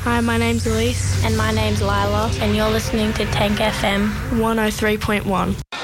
Hi, my name's Elise. And my name's Lila, and you're listening to Tank FM 103.1.